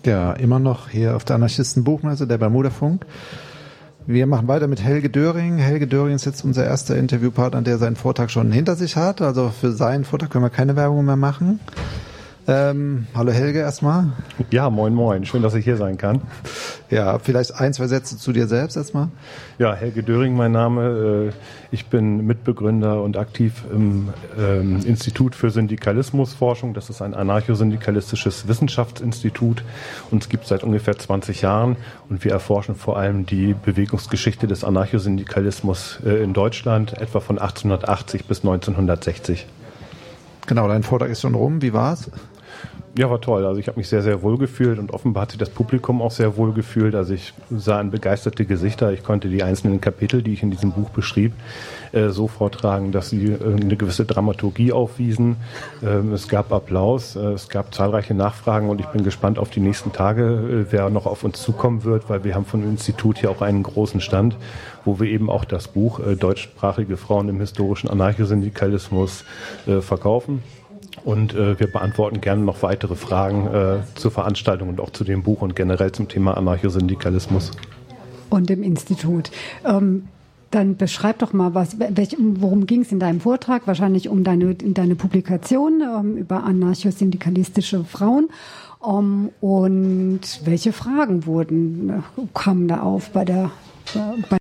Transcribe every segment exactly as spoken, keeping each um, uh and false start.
Ja, immer noch hier auf der Anarchisten-Buchmesse, der Bermuda-Funk. Wir machen weiter mit Helge Döring. Helge Döring ist jetzt unser erster Interviewpartner, der seinen Vortrag schon hinter sich hat. Also für seinen Vortrag können wir keine Werbung mehr machen. Ähm, hallo Helge erstmal. Ja, moin moin. Schön, dass ich hier sein kann. Ja, vielleicht ein, zwei Sätze zu dir selbst erstmal. Ja, Helge Döring mein Name. Ich bin Mitbegründer und aktiv im ähm, Institut für Syndikalismusforschung. Das ist ein anarchosyndikalistisches Wissenschaftsinstitut. Uns gibt es seit ungefähr zwanzig Jahren und wir erforschen vor allem die Bewegungsgeschichte des Anarchosyndikalismus äh, in Deutschland, etwa von achtzehnhundertachtzig bis neunzehnhundertsechzig. Genau, dein Vortrag ist schon rum. Wie war's? Ja, war toll. Also ich habe mich sehr, sehr wohl gefühlt und offenbar hat sich das Publikum auch sehr wohl gefühlt. Also ich sah an begeisterte Gesichter. Ich konnte die einzelnen Kapitel, die ich in diesem Buch beschrieb, äh, so vortragen, dass sie äh, eine gewisse Dramaturgie aufwiesen. Ähm, es gab Applaus, äh, es gab zahlreiche Nachfragen und ich bin gespannt auf die nächsten Tage, äh, wer noch auf uns zukommen wird, weil wir haben vom Institut hier auch einen großen Stand, wo wir eben auch das Buch äh, Deutschsprachige Frauen im historischen Anarchosyndikalismus äh, verkaufen. Und äh, wir beantworten gerne noch weitere Fragen äh, zur Veranstaltung und auch zu dem Buch und generell zum Thema Anarchosyndikalismus. Und im Institut. Ähm, dann beschreib doch mal, was, welch, worum ging es in deinem Vortrag? Wahrscheinlich um deine, deine Publikation ähm, über anarchosyndikalistische Frauen. Um, und welche Fragen wurden, äh, kamen da auf bei der äh, bei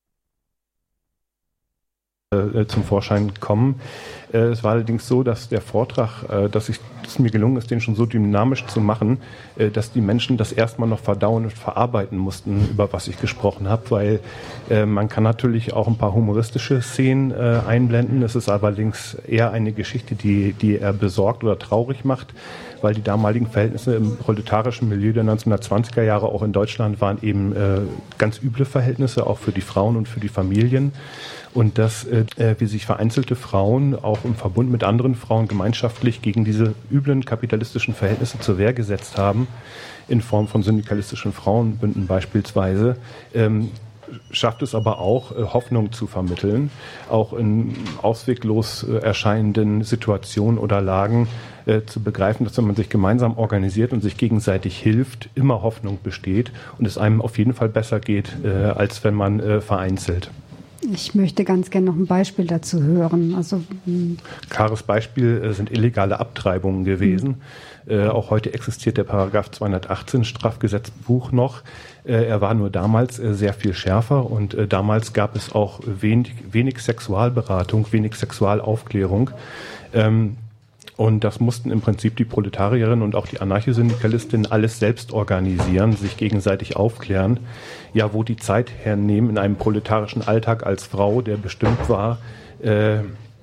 zum Vorschein kommen. Es war allerdings so, dass der Vortrag, dass ich, dass mir gelungen ist, den schon so dynamisch zu machen, dass die Menschen das erstmal noch verdauen und verarbeiten mussten, über was ich gesprochen habe, weil man kann natürlich auch ein paar humoristische Szenen einblenden. Es ist allerdings eher eine Geschichte, die, die eher besorgt oder traurig macht, weil die damaligen Verhältnisse im proletarischen Milieu der neunzehnhundertzwanziger Jahre auch in Deutschland waren eben ganz üble Verhältnisse, auch für die Frauen und für die Familien. Und dass äh, wie sich vereinzelte Frauen auch im Verbund mit anderen Frauen gemeinschaftlich gegen diese üblen kapitalistischen Verhältnisse zur Wehr gesetzt haben, in Form von syndikalistischen Frauenbünden beispielsweise, ähm, schafft es aber auch, äh, Hoffnung zu vermitteln, auch in ausweglos äh, erscheinenden Situationen oder Lagen äh, zu begreifen, dass wenn man sich gemeinsam organisiert und sich gegenseitig hilft, immer Hoffnung besteht und es einem auf jeden Fall besser geht, äh, als wenn man äh, vereinzelt. Ich möchte ganz gerne noch ein Beispiel dazu hören. Also, Klares Beispiel äh, sind illegale Abtreibungen gewesen. Mhm. Äh, auch heute existiert der Paragraph zweihundertachtzehn Strafgesetzbuch noch. Äh, er war nur damals äh, sehr viel schärfer und äh, damals gab es auch wenig, wenig Sexualberatung, wenig Sexualaufklärung. Ähm, Und das mussten im Prinzip die Proletarierinnen und auch die Anarchosyndikalistinnen alles selbst organisieren, sich gegenseitig aufklären. Ja, wo die Zeit hernehmen in einem proletarischen Alltag als Frau, der bestimmt war, äh,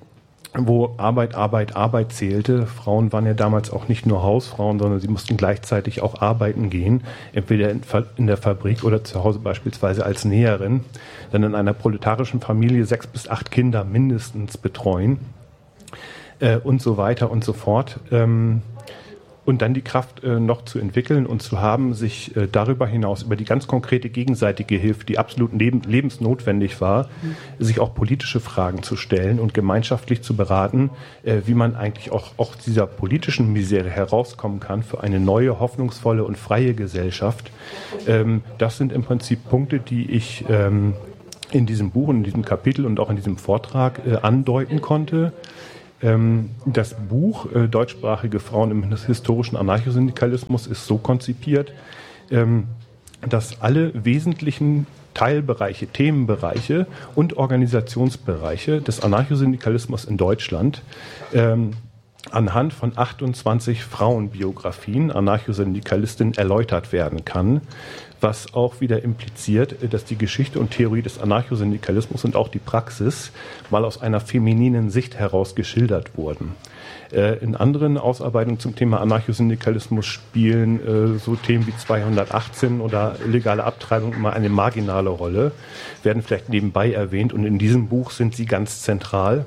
wo Arbeit, Arbeit, Arbeit zählte. Frauen waren ja damals auch nicht nur Hausfrauen, sondern sie mussten gleichzeitig auch arbeiten gehen, entweder in, in der Fabrik oder zu Hause beispielsweise als Näherin, dann in einer proletarischen Familie sechs bis acht Kinder mindestens betreuen. Äh, und so weiter und so fort. Ähm, und dann die Kraft äh, noch zu entwickeln und zu haben, sich äh, darüber hinaus über die ganz konkrete gegenseitige Hilfe, die absolut leben, lebensnotwendig war, mhm. sich auch politische Fragen zu stellen und gemeinschaftlich zu beraten, äh, wie man eigentlich auch, auch dieser politischen Misere herauskommen kann für eine neue, hoffnungsvolle und freie Gesellschaft. Ähm, das sind im Prinzip Punkte, die ich ähm, in diesem Buch, in diesem Kapitel und auch in diesem Vortrag äh, andeuten konnte. Das Buch äh, Deutschsprachige Frauen im historischen Anarchosyndikalismus ist so konzipiert, ähm, dass alle wesentlichen Teilbereiche, Themenbereiche und Organisationsbereiche des Anarchosyndikalismus in Deutschland ähm, anhand von achtundzwanzig Frauenbiografien Anarchosyndikalistinnen erläutert werden kann, was auch wieder impliziert, dass die Geschichte und Theorie des Anarchosyndikalismus und auch die Praxis mal aus einer femininen Sicht heraus geschildert wurden. In anderen Ausarbeitungen zum Thema Anarchosyndikalismus spielen so Themen wie zweihundertachtzehn oder illegale Abtreibung immer eine marginale Rolle, werden vielleicht nebenbei erwähnt und in diesem Buch sind sie ganz zentral.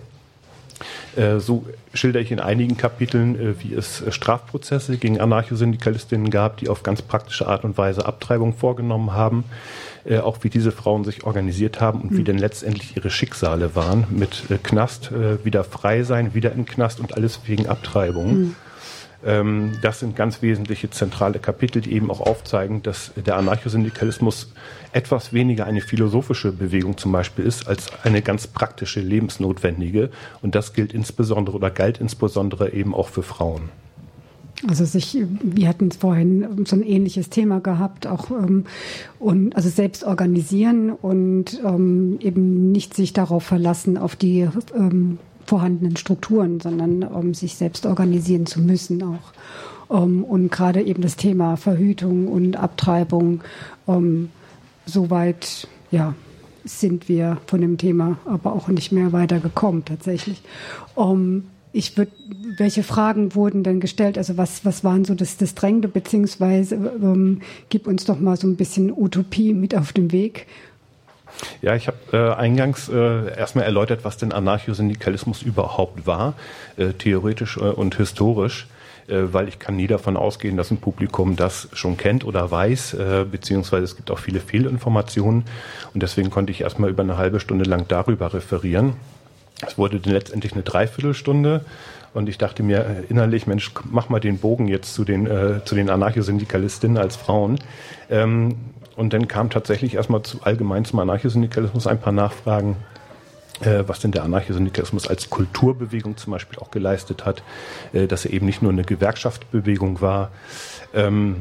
So schildere ich in einigen Kapiteln, wie es Strafprozesse gegen Anarchosyndikalistinnen gab, die auf ganz praktische Art und Weise Abtreibung vorgenommen haben, auch wie diese Frauen sich organisiert haben und mhm. wie denn letztendlich ihre Schicksale waren, mit Knast, wieder frei sein, wieder im Knast und alles wegen Abtreibung. Mhm. Das sind ganz wesentliche zentrale Kapitel, die eben auch aufzeigen, dass der Anarchosyndikalismus etwas weniger eine philosophische Bewegung zum Beispiel ist, als eine ganz praktische, lebensnotwendige. Und das gilt insbesondere oder galt insbesondere eben auch für Frauen. Also sich, wir hatten vorhin so ein ähnliches Thema gehabt, auch ähm, und also selbst organisieren und ähm, eben nicht sich darauf verlassen, auf die ähm, vorhandenen Strukturen, sondern um sich selbst organisieren zu müssen auch. Um, und gerade eben das Thema Verhütung und Abtreibung, um, soweit ja, sind wir von dem Thema aber auch nicht mehr weitergekommen tatsächlich. Um, ich würde, welche Fragen wurden denn gestellt? Also was, was waren so das, das Drängende, beziehungsweise um, gib uns doch mal so ein bisschen Utopie mit auf den Weg. Ja, ich habe äh, eingangs äh, erstmal erläutert, was denn Anarchosyndikalismus überhaupt war, äh, theoretisch äh, und historisch, äh, weil ich kann nie davon ausgehen, dass ein Publikum das schon kennt oder weiß, äh, beziehungsweise es gibt auch viele Fehlinformationen und deswegen konnte ich erstmal über eine halbe Stunde lang darüber referieren. Es wurde dann letztendlich eine Dreiviertelstunde und ich dachte mir äh, innerlich, Mensch, mach mal den Bogen jetzt zu den, äh, zu den Anarchosyndikalistinnen als Frauen. Ähm, Und dann kam tatsächlich erstmal zu, allgemein zum Anarchosyndikalismus ein paar Nachfragen, äh, was denn der Anarchosyndikalismus als Kulturbewegung zum Beispiel auch geleistet hat, äh, dass er eben nicht nur eine Gewerkschaftsbewegung war. Ähm,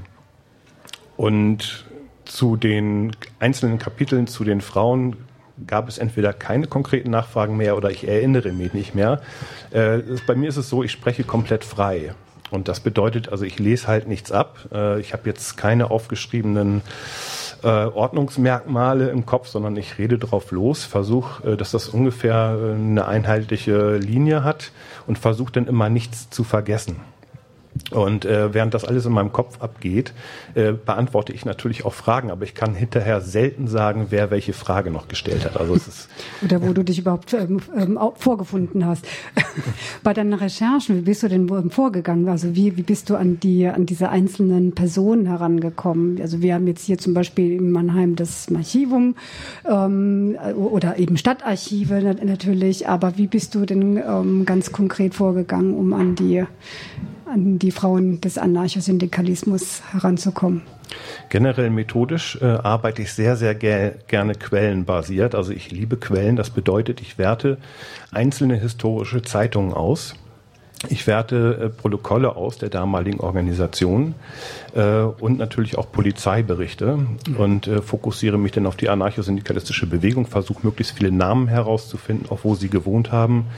und zu den einzelnen Kapiteln, zu den Frauen, gab es entweder keine konkreten Nachfragen mehr oder ich erinnere mich nicht mehr. Äh, bei mir ist es so, ich spreche komplett frei. Und das bedeutet, also ich lese halt nichts ab. Äh, ich habe jetzt keine aufgeschriebenen äh, Ordnungsmerkmale im Kopf, sondern ich rede drauf los, versuche, äh, dass das ungefähr äh, eine einheitliche Linie hat und versuche dann immer nichts zu vergessen. Und äh, während das alles in meinem Kopf abgeht, äh, beantworte ich natürlich auch Fragen, aber ich kann hinterher selten sagen, wer welche Frage noch gestellt hat. Also es ist oder wo du dich überhaupt ähm, ähm, vorgefunden hast. Bei deinen Recherchen, wie bist du denn vorgegangen? Also wie, wie bist du an die an diese einzelnen Personen herangekommen? Also wir haben jetzt hier zum Beispiel in Mannheim das Archivum ähm, oder eben Stadtarchive natürlich, aber wie bist du denn ähm, ganz konkret vorgegangen, um an die an die Frauen des Anarchosyndikalismus heranzukommen? Generell methodisch äh, arbeite ich sehr, sehr ge- gerne quellenbasiert. Also ich liebe Quellen. Das bedeutet, ich werte einzelne historische Zeitungen aus. Ich werte äh, Protokolle aus der damaligen Organisation äh, und natürlich auch Polizeiberichte und äh, fokussiere mich dann auf die anarchosyndikalistische Bewegung, versuche möglichst viele Namen herauszufinden, auch wo sie gewohnt haben.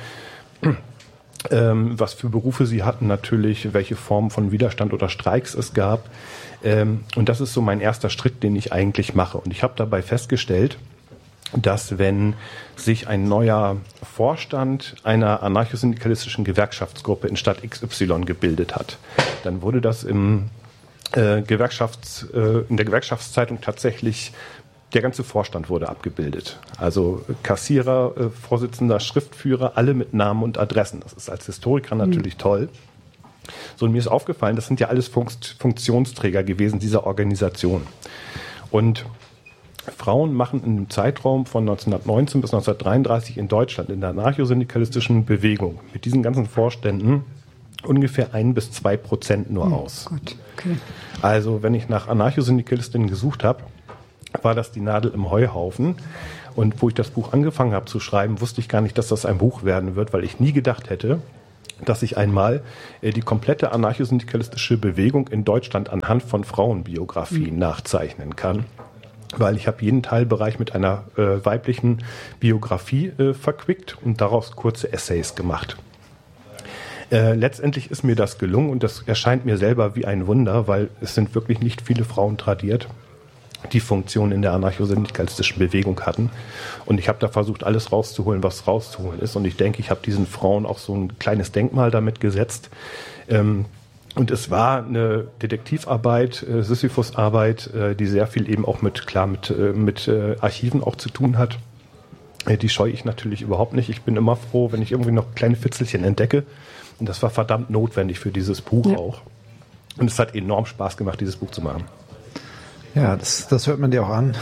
Ähm, was für Berufe sie hatten natürlich, welche Formen von Widerstand oder Streiks es gab. Ähm, und das ist so mein erster Schritt, den ich eigentlich mache. Und ich habe dabei festgestellt, dass wenn sich ein neuer Vorstand einer anarchosyndikalistischen Gewerkschaftsgruppe in Stadt X Y gebildet hat, dann wurde das im, äh, Gewerkschafts-, äh, in der Gewerkschaftszeitung tatsächlich der ganze Vorstand wurde abgebildet. Also Kassierer, äh, Vorsitzender, Schriftführer, alle mit Namen und Adressen. Das ist als Historiker natürlich mhm. toll. So, und mir ist aufgefallen, das sind ja alles Funkt- Funktionsträger gewesen dieser Organisation. Und Frauen machen in dem Zeitraum von neunzehnhundertneunzehn bis neunzehnhundertdreiunddreißig in Deutschland in der anarchosyndikalistischen Bewegung mit diesen ganzen Vorständen ungefähr ein bis zwei Prozent nur aus. Oh Gott. Okay. Also wenn ich nach Anarchosyndikalistinnen gesucht habe, war das die Nadel im Heuhaufen. Und wo ich das Buch angefangen habe zu schreiben, wusste ich gar nicht, dass das ein Buch werden wird, weil ich nie gedacht hätte, dass ich einmal äh, die komplette anarchosyndikalistische Bewegung in Deutschland anhand von Frauenbiografien mhm. nachzeichnen kann. Weil ich habe jeden Teilbereich mit einer äh, weiblichen Biografie äh, verquickt und daraus kurze Essays gemacht. Äh, letztendlich ist mir das gelungen und das erscheint mir selber wie ein Wunder, weil es sind wirklich nicht viele Frauen tradiert, die Funktion in der anarchosyndikalistischen Bewegung hatten. Und ich habe da versucht, alles rauszuholen, was rauszuholen ist. Und ich denke, ich habe diesen Frauen auch so ein kleines Denkmal damit gesetzt. Ähm, und es war eine Detektivarbeit, äh, Sisyphus-Arbeit, äh, die sehr viel eben auch mit, klar, mit, äh, mit äh, Archiven auch zu tun hat. Äh, die scheue ich natürlich überhaupt nicht. Ich bin immer froh, wenn ich irgendwie noch kleine Fitzelchen entdecke. Und das war verdammt notwendig für dieses Buch ja. auch. Und es hat enorm Spaß gemacht, dieses Buch zu machen. Ja, das, das hört man dir auch an.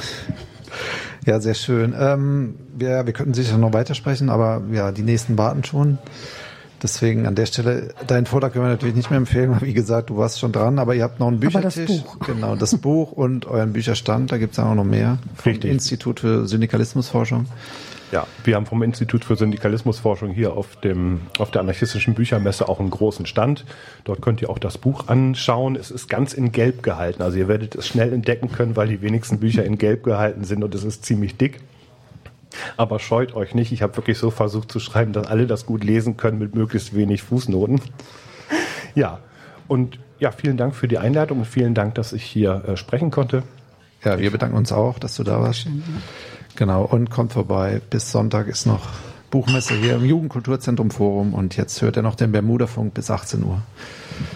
Ja, sehr schön. Ähm, wir, wir könnten sicher noch weitersprechen, aber ja, die nächsten warten schon. Deswegen an der Stelle, deinen Vortrag können wir natürlich nicht mehr empfehlen, weil wie gesagt, du warst schon dran, aber ihr habt noch einen Büchertisch. Aber das Buch. Genau, das Buch und euren Bücherstand, da gibt es auch noch mehr. Vom Richtig. Institut für Syndikalismusforschung. Ja, wir haben vom Institut für Syndikalismusforschung hier auf dem auf der anarchistischen Büchermesse auch einen großen Stand. Dort könnt ihr auch das Buch anschauen. Es ist ganz in Gelb gehalten. Also ihr werdet es schnell entdecken können, weil die wenigsten Bücher in Gelb gehalten sind und es ist ziemlich dick. Aber scheut euch nicht. Ich habe wirklich so versucht zu schreiben, dass alle das gut lesen können mit möglichst wenig Fußnoten. Ja, und ja, vielen Dank für die Einladung und vielen Dank, dass ich hier äh, sprechen konnte. Ja, wir bedanken uns auch, dass du da warst. Genau, und kommt vorbei. Bis Sonntag ist noch Buchmesse hier im Jugendkulturzentrum Forum und jetzt hört ihr noch den Bermuda-Funk bis achtzehn Uhr.